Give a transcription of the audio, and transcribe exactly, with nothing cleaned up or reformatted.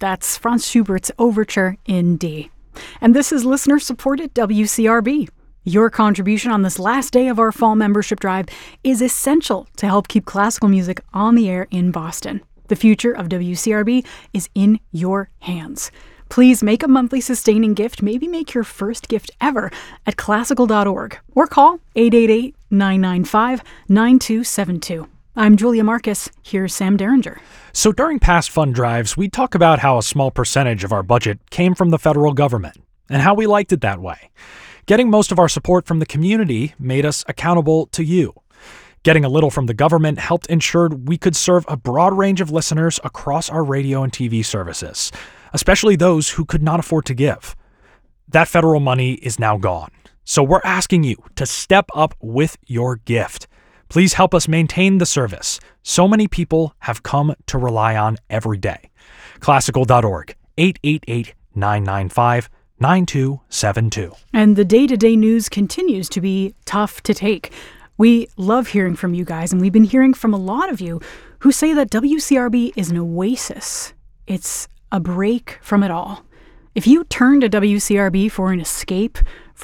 That's Franz Schubert's Overture in D. And this is listener-supported W C R B. Your contribution on this last day of our fall membership drive is essential to help keep classical music on the air in Boston. The future of W C R B is in your hands. Please make a monthly sustaining gift, maybe make your first gift ever, at classical dot org or call eight eight eight, nine nine five, nine two seven two. I'm Julia Marcus. Here's Sam Derringer. So during past fund drives, we talk about how a small percentage of our budget came from the federal government and how we liked it that way. Getting most of our support from the community made us accountable to you. Getting a little from the government helped ensure we could serve a broad range of listeners across our radio and T V services, especially those who could not afford to give. That federal money is now gone, so we're asking you to step up with your gift. Please help us maintain the service so many people have come to rely on every day. classical dot org, eight eight eight, nine nine five, nine two seven two. And the day-to-day news continues to be tough to take. We love hearing from you guys, and we've been hearing from a lot of you who say that W C R B is an oasis. It's a break from it all. If you turn to W C R B for an escape,